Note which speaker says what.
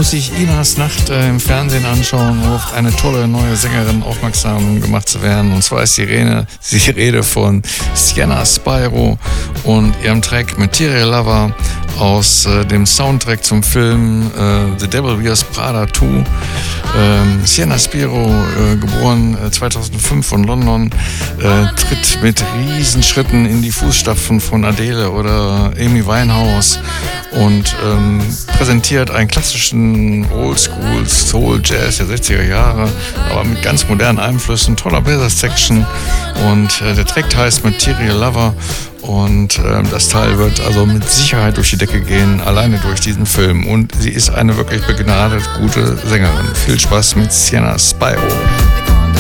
Speaker 1: muss sich Inas Nacht im Fernsehen anschauen, um auf eine tolle neue Sängerin aufmerksam gemacht zu werden. Und zwar ist die Rede von Sienna Spyro und ihrem Track Material Lover aus dem Soundtrack zum Film The Devil Wears Prada 2. Sienna Spyro, geboren 2005 von London, tritt mit Riesenschritten in die Fußstapfen von Adele oder Amy Winehouse und präsentiert einen klassischen Oldschool Soul Jazz der 60er Jahre, aber mit ganz modernen Einflüssen, toller Bass-Section, und der Track heißt Material Lover. Und das Teil wird also mit Sicherheit durch die Decke gehen, alleine durch diesen Film. Und sie ist eine wirklich begnadet gute Sängerin. Viel Spaß mit Sienna Spyro.